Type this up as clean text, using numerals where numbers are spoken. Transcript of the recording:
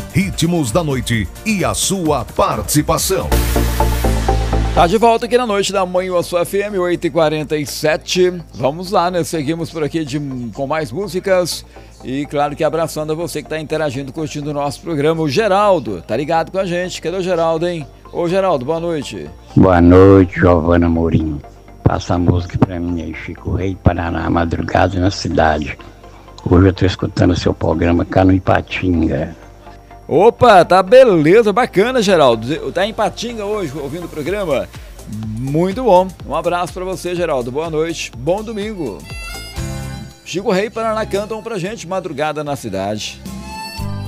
ritmos da noite e a sua participação. Tá de volta aqui na noite da Manhã a sua FM 8h47. Vamos lá, né? Seguimos por aqui com mais músicas. E claro que abraçando a você que tá interagindo, curtindo o nosso programa. O Geraldo, tá ligado com a gente. Cadê o Geraldo, hein? Ô Geraldo, boa noite. Boa noite, Giovana Mourinho. Passa a música pra mim aí, Chico Rei, Paraná, madrugada na cidade. Hoje eu tô escutando o seu programa cá no Ipatinga. Opa, tá beleza, bacana, Geraldo. Tá em Ipatinga hoje, ouvindo o programa? Muito bom. Um abraço pra você, Geraldo. Boa noite, bom domingo. Chico Rei e Paraná cantam pra gente, madrugada na cidade.